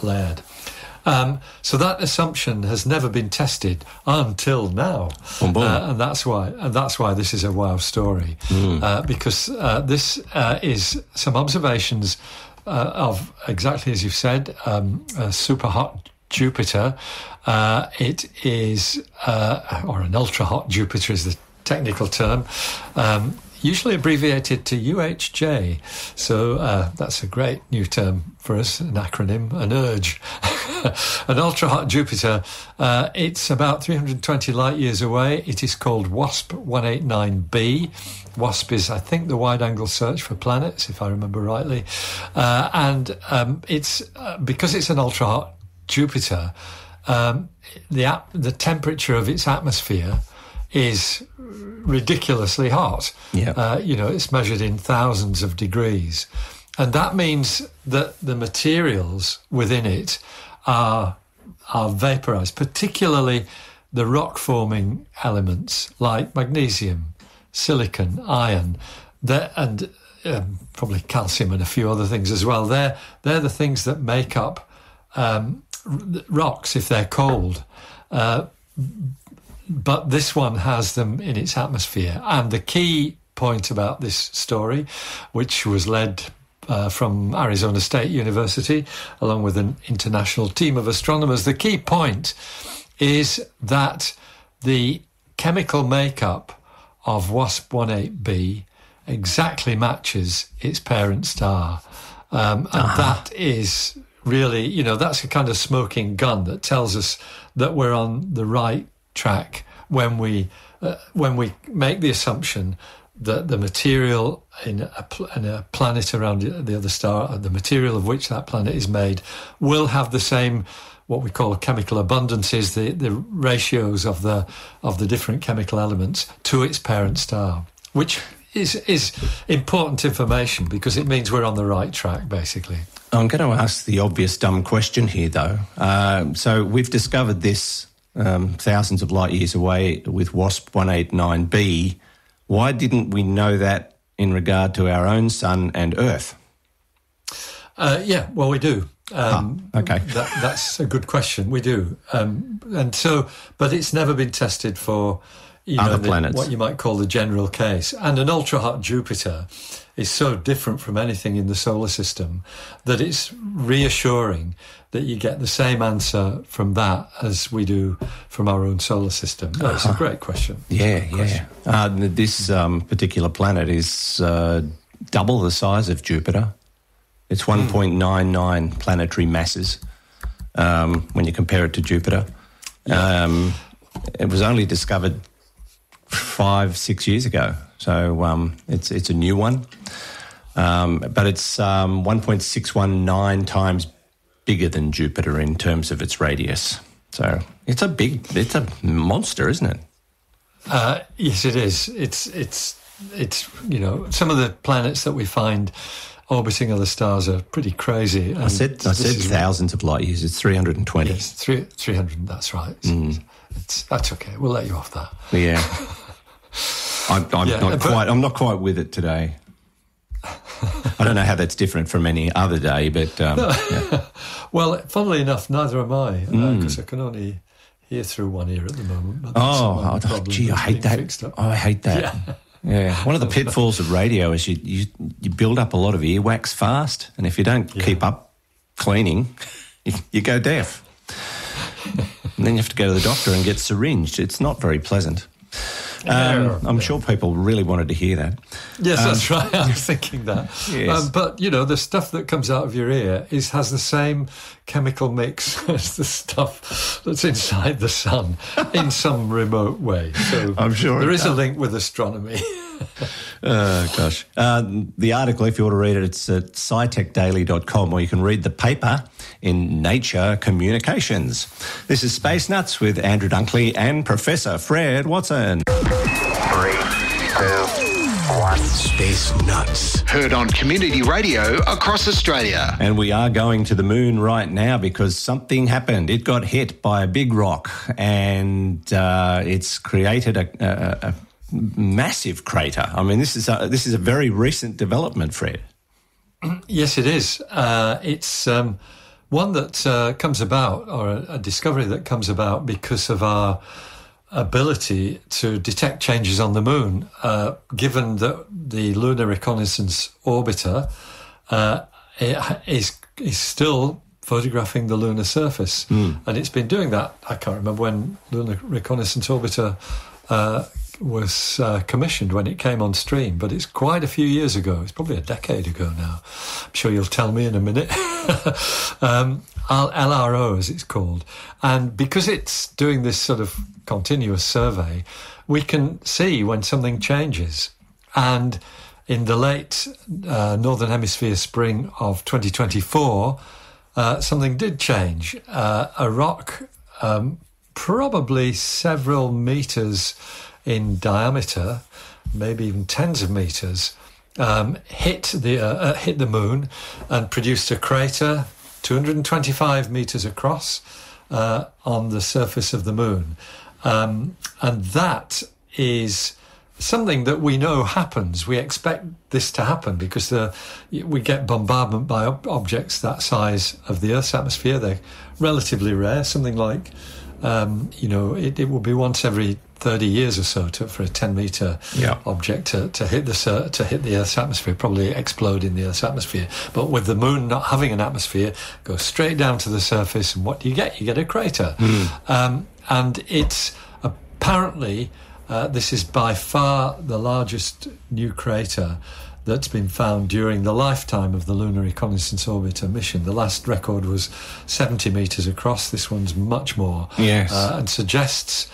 layered. So that assumption has never been tested until now, and that's why this is a wow story, because this is some observations of exactly as you've said, a super hot Jupiter. It is, or an ultra hot Jupiter is the technical term. Usually abbreviated to UHJ. So that's a great new term for us, an acronym, an URGE. An ultra-hot Jupiter. It's about 320 light-years away. It is called WASP 189b. WASP is, I think, the wide-angle search for planets, if I remember rightly. And it's because it's an ultra-hot Jupiter, the temperature of its atmosphere is ridiculously hot. Yeah. It's measured in thousands of degrees. And that means that the materials within it are vaporized, particularly the rock-forming elements like magnesium, silicon, iron, and probably calcium and a few other things as well. They're the things that make up rocks if they're cold. But this one has them in its atmosphere. And the key point about this story, which was led from Arizona State University, along with an international team of astronomers, the key point is that the chemical makeup of WASP-18b exactly matches its parent star. And that is really, that's a kind of smoking gun that tells us that we're on the right track when we make the assumption that the material in a planet around the other star, the material of which that planet is made, will have the same, what we call chemical abundances, the ratios of the different chemical elements to its parent star, which is important information because it means we're on the right track, basically. I'm going to ask the obvious dumb question here, though. So we've discovered this thousands of light years away with WASP 189b. Why didn't we know that in regard to our own sun and Earth? Well, we do. Okay. That's a good question. We do. But it's never been tested for other planets. What you might call the general case. And an ultra-hot Jupiter is so different from anything in the solar system that it's reassuring that you get the same answer from that as we do from our own solar system. No, it's a great question. Yeah. This particular planet is double the size of Jupiter. It's 1.99 planetary masses when you compare it to Jupiter. Yeah. It was only discovered 5-6 years ago, so it's a new one. But it's 1.619 times bigger than Jupiter in terms of its radius. So it's a monster, isn't it? Yes, it is. It's some of the planets that we find orbiting other stars are pretty crazy. I said thousands of light years. It's 320. Yes, 300. That's right. That's okay. We'll let you off that. Yeah. I'm not quite with it today. I don't know how that's different from any other day, but yeah. Well, funnily enough, neither am I, because I can only hear through one ear at the moment. I hate that. I hate that. Yeah. One of the pitfalls of radio is you build up a lot of earwax fast, and if you don't keep up cleaning, you go deaf. And then you have to go to the doctor and get syringed. It's not very pleasant. I'm sure people really wanted to hear that. Yes, that's right. I was thinking that. Yes. But, the stuff that comes out of your ear has the same chemical mix as the stuff that's inside the sun in some remote way. So I'm sure there is a link with astronomy. Gosh. The article, if you want to read it, it's at scitechdaily.com, or you can read the paper in Nature Communications. This is Space Nuts with Andrew Dunkley and Professor Fred Watson. 3, 2, 1. Space Nuts. Heard on community radio across Australia. And we are going to the moon right now because something happened. It got hit by a big rock and it's created a massive crater. I mean, this is a very recent development, Fred. Yes, it is. It's One that comes about, or a discovery that comes about because of our ability to detect changes on the moon, given that the Lunar Reconnaissance Orbiter is still photographing the lunar surface. And it's been doing that. I can't remember when Lunar Reconnaissance Orbiter was commissioned, when it came on stream, but it's quite a few years ago. It's probably a decade ago now. I'm sure you'll tell me in a minute. LRO, as it's called. And because it's doing this sort of continuous survey, we can see when something changes. And in the late Northern Hemisphere spring of 2024, something did change. A rock, probably several meters in diameter, maybe even tens of meters, hit the moon and produced a crater 225 meters across on the surface of the moon. And that is something that we know happens. We expect this to happen because we get bombardment by objects that size of the Earth's atmosphere. They're relatively rare, something like, it will be once every 30 years or so for a 10-meter object to hit the Earth's atmosphere, probably explode in the Earth's atmosphere. But with the moon not having an atmosphere, go straight down to the surface, and what do you get? You get a crater. And it's apparently, this is by far the largest new crater that's been found during the lifetime of the Lunar Reconnaissance Orbiter mission. The last record was 70 metres across. This one's much more. Yes. And suggests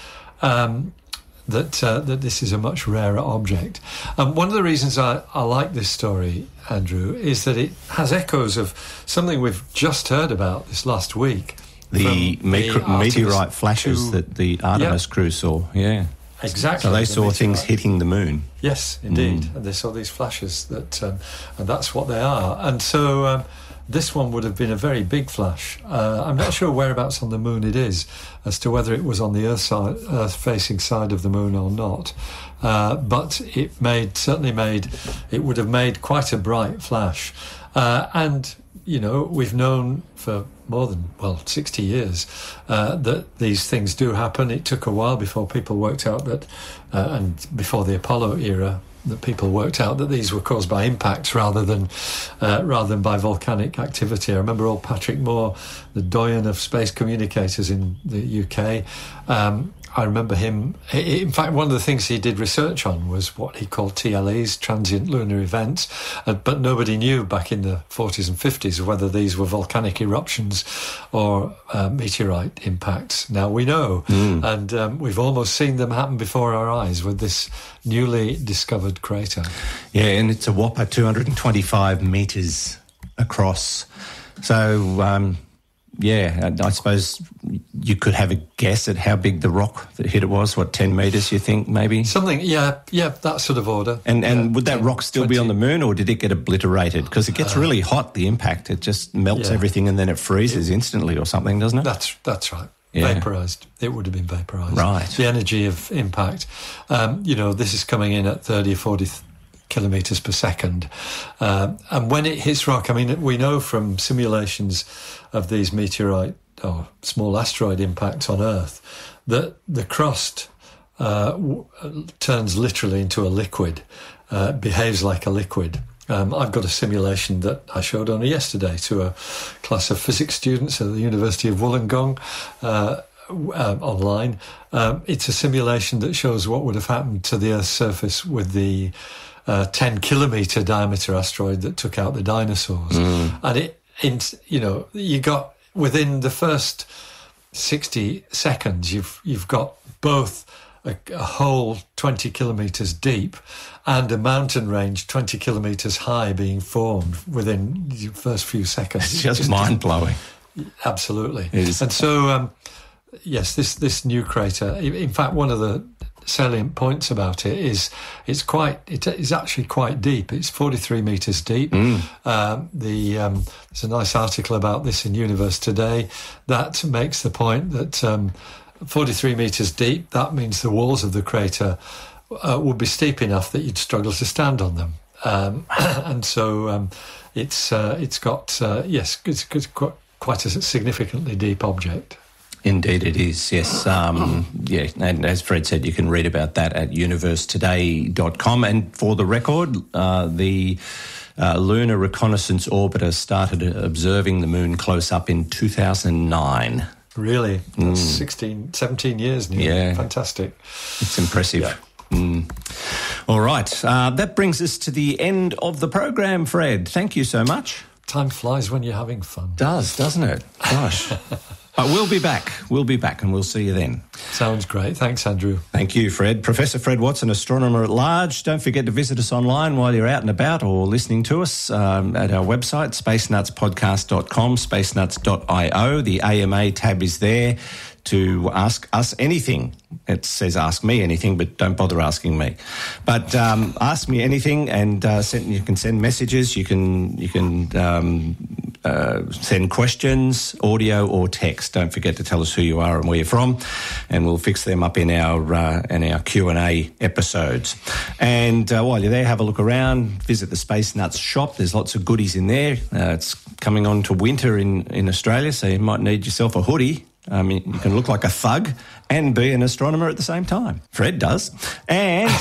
that this is a much rarer object. One of the reasons I like this story, Andrew, is that it has echoes of something we've just heard about this last week. The meteorite flashes that the Artemis crew saw, Exactly. So they saw things hitting the moon. Yes, indeed. And they saw these flashes, and that's what they are. And so this one would have been a very big flash. I'm not sure whereabouts on the moon it is, as to whether it was on the Earth-facing side of the moon or not. But it would have made quite a bright flash. And, we've known for more than, 60 years, that these things do happen. It took a while before people worked out that, and before the Apollo era, that people worked out that these were caused by impacts rather than by volcanic activity. I remember old Patrick Moore, the doyen of space communicators in the UK. I remember him. In fact, one of the things he did research on was what he called TLEs, transient lunar events, but nobody knew back in the 40s and 50s whether these were volcanic eruptions or meteorite impacts. Now we know, and we've almost seen them happen before our eyes with this newly discovered crater. Yeah, and it's a whopper 225 metres across. So, I suppose you could have a guess at how big the rock that hit it was. 10 metres, you think, maybe? Something, that sort of order. And would that rock still 20. be on the moon, or did it get obliterated? Because it gets really hot, the impact. It just melts everything and then it freezes instantly or something, doesn't it? That's right. Yeah. Vaporised. It would have been vaporised. Right. The energy of impact. This is coming in at 30 or 40 kilometres per second. And when it hits rock, we know from simulations of these meteorite or small asteroid impacts on Earth that the crust turns literally into a liquid, behaves like a liquid. I've got a simulation that I showed only yesterday to a class of physics students at the University of Wollongong online. It's a simulation that shows what would have happened to the Earth's surface with the 10-kilometre diameter asteroid that took out the dinosaurs. And you got within the first 60 seconds, you've got both a hole 20 kilometres deep and a mountain range 20 kilometres high being formed within the first few seconds. It's just mind-blowing. Absolutely. And so, yes, this new crater, in fact, one of the salient points about it is it's actually quite deep. It's 43 metres deep. There's a nice article about this in Universe Today that makes the point that 43 metres deep, that means the walls of the crater would be steep enough that you'd struggle to stand on them. And so it's got quite a significantly deep object. Indeed it is, yes. And as Fred said, you can read about that at universetoday.com. And for the record, the Lunar Reconnaissance Orbiter started observing the moon close up in 2009. Really? That's 17 years now. Yeah. Fantastic. It's impressive. Yeah. All right. That brings us to the end of the program, Fred. Thank you so much. Time flies when you're having fun. Does, doesn't it? Gosh. But we'll be back. We'll be back and we'll see you then. Sounds great. Thanks, Andrew. Thank you, Fred. Professor Fred Watson, astronomer at large. Don't forget to visit us online while you're out and about or listening to us at our website, spacenutspodcast.com, spacenuts.io. The AMA tab is there to ask us anything. It says ask me anything, but don't bother asking me. But ask me anything, and you can send messages. You can send questions, audio or text. Don't forget to tell us who you are and where you're from, and we'll fix them up in our Q&A episodes. And while you're there, have a look around. Visit the Space Nuts shop. There's lots of goodies in there. It's coming on to winter in Australia, so you might need yourself a hoodie. You can look like a thug and be an astronomer at the same time. Fred does. And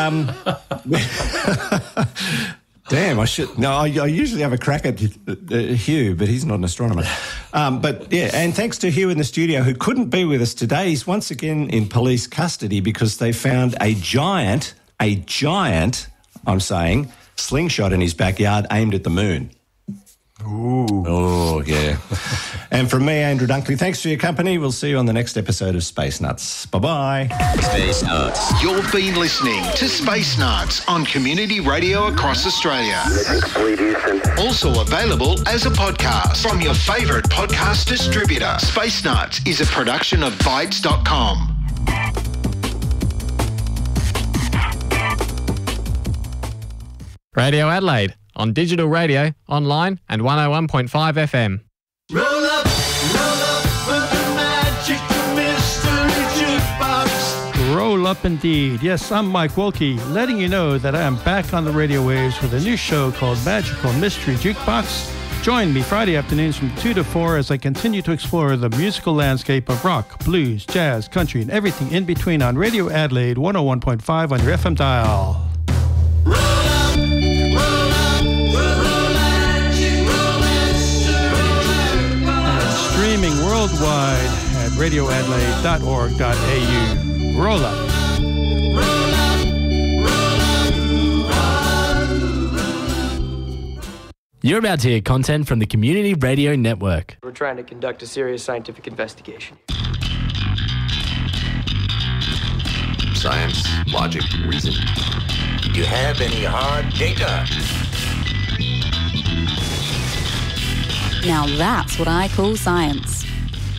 damn, I usually have a crack at Hugh, but he's not an astronomer. But yeah, and thanks to Hugh in the studio, who couldn't be with us today. He's once again in police custody because they found a giant, I'm saying, slingshot in his backyard aimed at the moon. Ooh. Oh, yeah. And from me, Andrew Dunkley, thanks for your company. We'll see you on the next episode of Space Nuts. Bye-bye. Space Nuts. You've been listening to Space Nuts on Community Radio across Australia. Also available as a podcast from your favourite podcast distributor. Space Nuts is a production of Bytes.com. Radio Adelaide, on digital radio, online and 101.5 FM. Roll up with the magic mystery jukebox. Roll up indeed. Yes, I'm Mike Wilkie, letting you know that I am back on the radio waves with a new show called Magical Mystery Jukebox. Join me Friday afternoons from 2 to 4 as I continue to explore the musical landscape of rock, blues, jazz, country, and everything in between on Radio Adelaide 101.5 on your FM dial. Streaming worldwide at radioadelaide.org.au. Roll up. You're about to hear content from the Community Radio Network. We're trying to conduct a serious scientific investigation. Science, logic, reason. Do you have any hard data? Now that's what I call science.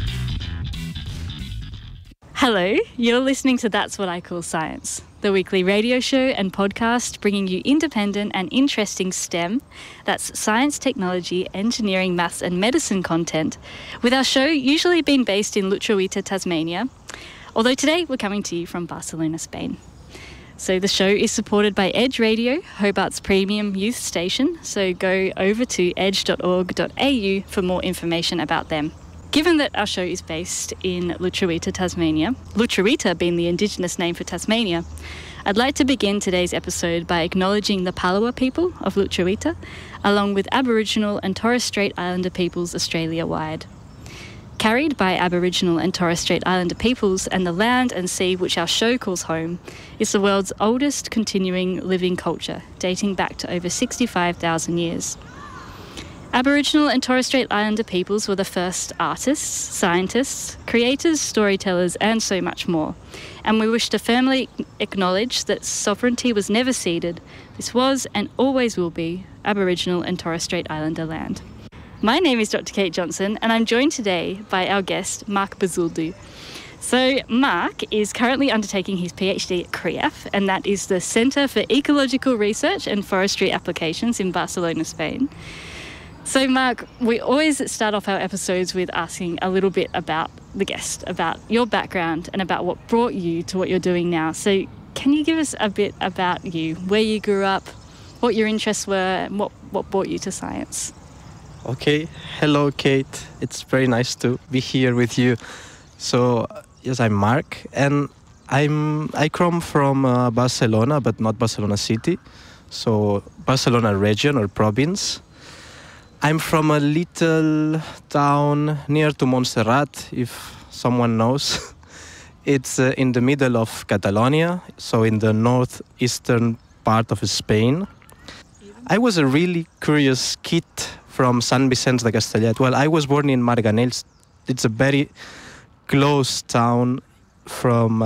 Hello, you're listening to That's What I Call Science, the weekly radio show and podcast bringing you independent and interesting STEM, that's science, technology, engineering, maths and medicine content, with our show usually being based in Lutruwita, Tasmania, although today we're coming to you from Barcelona, Spain. So the show is supported by Edge Radio, Hobart's premium youth station, so go over to edge.org.au for more information about them. Given that our show is based in Lutruwita, Tasmania, Lutruwita being the Indigenous name for Tasmania, I'd like to begin today's episode by acknowledging the Palawa people of Lutruwita, along with Aboriginal and Torres Strait Islander peoples Australia-wide. Carried by Aboriginal and Torres Strait Islander peoples and the land and sea which our show calls home, is the world's oldest continuing living culture, dating back to over 65,000 years. Aboriginal and Torres Strait Islander peoples were the first artists, scientists, creators, storytellers, and so much more. And we wish to firmly acknowledge that sovereignty was never ceded. This was and always will be Aboriginal and Torres Strait Islander land. My name is Dr. Kate Johnson, and I'm joined today by our guest, Mark Bazuldu. So Mark is currently undertaking his PhD at CREAF, and that is the Centre for Ecological Research and Forestry Applications in Barcelona, Spain. So Mark, we always start off our episodes with asking a little bit about the guest, about your background and about what brought you to what you're doing now. So can you give us a bit about you, where you grew up, what your interests were, and what brought you to science? Okay. Hello, Kate. It's very nice to be here with you. So, yes, I'm Mark, and I come from Barcelona, but not Barcelona city. So, Barcelona region or province. I'm from a little town near to Montserrat, if someone knows. It's in the middle of Catalonia, so in the northeastern part of Spain. I was a really curious kid from Sant Vicenç de Castellet. Well, I was born in Marganells. It's a very close town from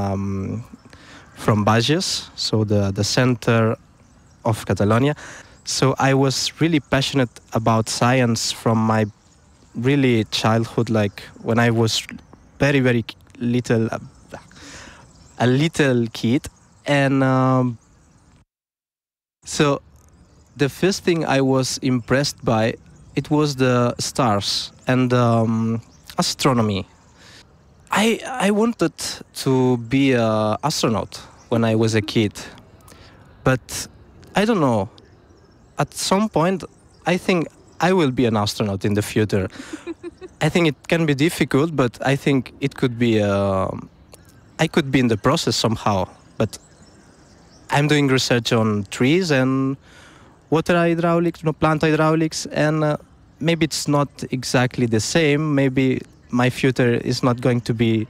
Bages, so the center of Catalonia. So I was really passionate about science from my really childhood, like when I was very, very little, a little kid. And so the first thing I was impressed by, it was the stars and astronomy. I wanted to be an astronaut when I was a kid, but I don't know. At some point, I think I will be an astronaut in the future. I think it can be difficult, but I think it could be. I could be in the process somehow. But I'm doing research on trees and water hydraulics, plant hydraulics, and maybe it's not exactly the same. Maybe my future is not going to be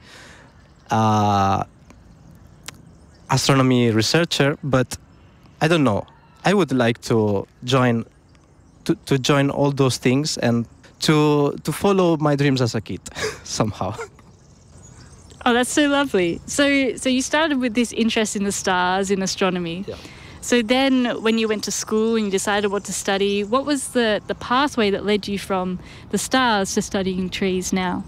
astronomy researcher, but I don't know. I would like to join all those things and to follow my dreams as a kid somehow. Oh, that's so lovely. So you started with this interest in the stars, in astronomy. Yeah. So then when you went to school and you decided what to study, what was the pathway that led you from the stars to studying trees now?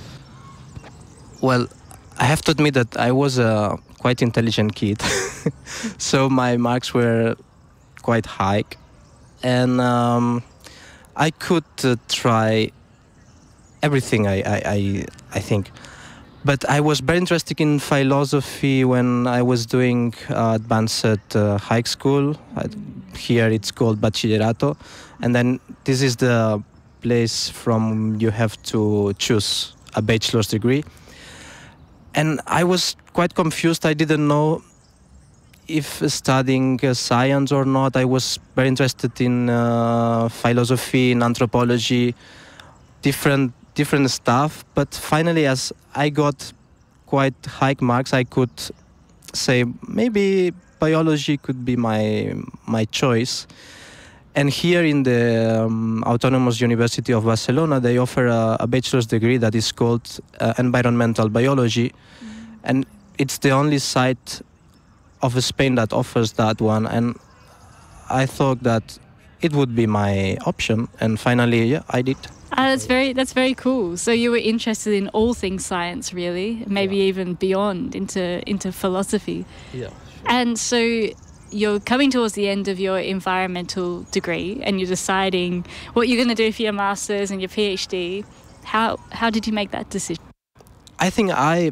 Well, I have to admit that I was a quite intelligent kid. So my marks were quite high. And I could try everything, I think. But I was very interested in philosophy when I was doing advanced high school. Here it's called Bachillerato. And then this is the place from you have to choose a bachelor's degree. And I was quite confused. I didn't know if studying science or not. I was very interested in philosophy, in anthropology, different stuff. But finally, as I got quite high marks, I could say maybe biology could be my choice. And here in the Autonomous University of Barcelona, they offer a bachelor's degree that is called environmental biology. And it's the only site of Spain that offers that one. And I thought that it would be my option. And finally, yeah, I did. That's very cool. So you were interested in all things science, really, maybe even beyond into philosophy. Yeah. And so you're coming towards the end of your environmental degree and you're deciding what you're going to do for your master's and your PhD. How did you make that decision? I think I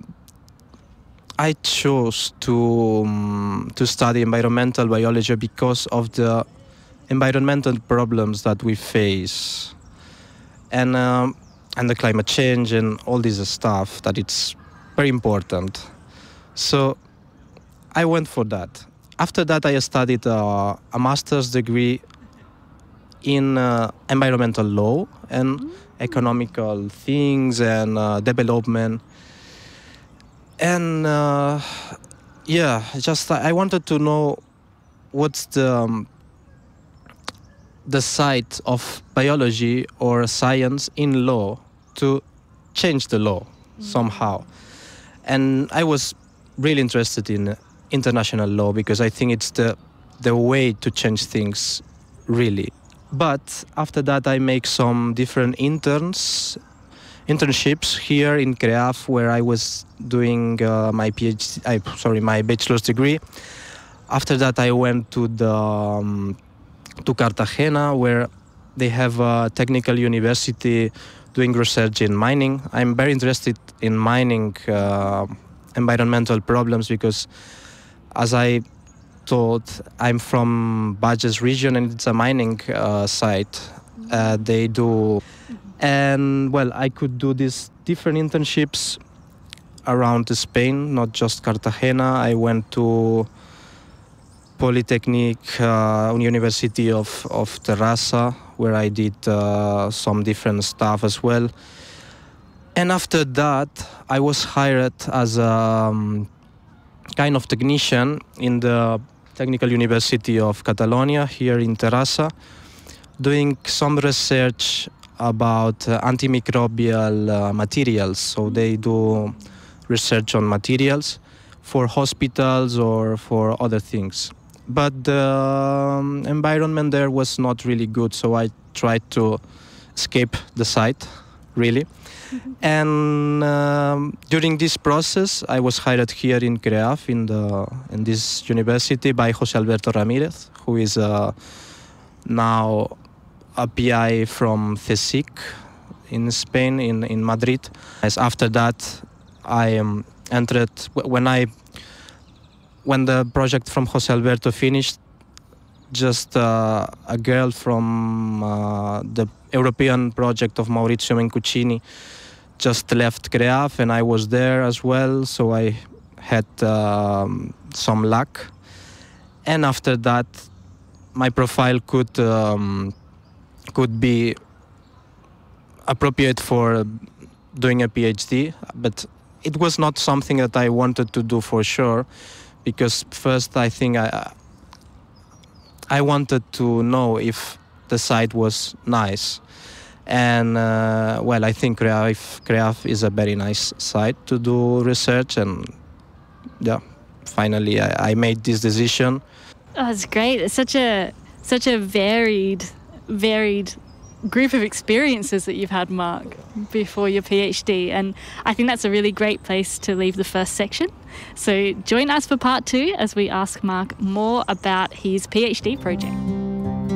chose to study environmental biology because of the environmental problems that we face. And the climate change and all this stuff, that it's very important. So I went for that. After that, I studied a master's degree in environmental law and economical things and development. And I wanted to know what's the side of biology or science in law to change the law somehow. And I was really interested in international law because I think it's the way to change things, really. But after that, I make some different internships here in CREAF, where I was doing my bachelor's degree. After that, I went to Cartagena, where they have a technical university doing research in mining. I'm very interested in mining environmental problems because, as I told, I'm from Bages region and it's a mining site. they do. And well, I could do these different internships around Spain, not just Cartagena. I went to Polytechnic University of Terrassa, where I did some different stuff as well. And after that, I was hired as a kind of technician in the Technical University of Catalonia here in Terrassa, doing some research about antimicrobial materials. So they do research on materials for hospitals or for other things. But the environment there was not really good, so I tried to escape the site, really. And during this process, I was hired here in CREAF, in this university, by José Alberto Ramírez, who is now a PI from CSIC in Spain, in Madrid. As after that, I entered when the project from José Alberto finished. Just a girl from the European project of Maurizio Mencucini just left CREAF, and I was there as well, so I had some luck. And after that, my profile could be appropriate for doing a PhD, but it was not something that I wanted to do for sure, because first I think I wanted to know if the site was nice. And well, I think CREAF is a very nice site to do research, and yeah, finally I made this decision. Oh, it's great. It's such a varied group of experiences that you've had, Mark, before your PhD, and I think that's a really great place to leave the first section. So join us for part 2 as we ask Mark more about his PhD project.